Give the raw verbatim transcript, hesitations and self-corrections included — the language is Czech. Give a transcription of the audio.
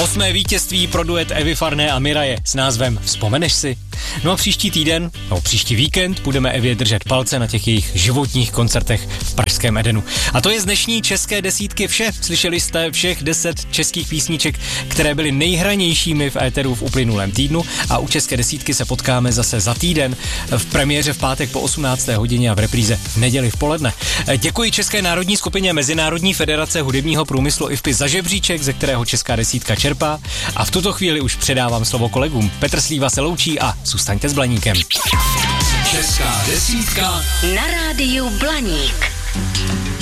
Osmé vítězství pro duet Evy Farné a Miraje s názvem Vzpomeneš si? No a příští týden, no příští víkend budeme Evě držet palce na těch jejich životních koncertech v pražském Edenu. A to je z dnešní české desítky vše. Slyšeli jste všech deset českých písniček, které byly nejhranějšími v éteru v uplynulém týdnu, a u české desítky se potkáme zase za týden v premiéře v pátek po osmnácté hodině a v repríze v neděli v poledne. Děkuji České národní skupině Mezinárodní federace hudebního průmyslu I F P I za žebříček, ze kterého česká desítka čerpá, a v tuto chvíli už předávám slovo kolegům. Petr Slíva se loučí a zůstaňte s Blaníkem. Česká desítka na rádiu Blaník.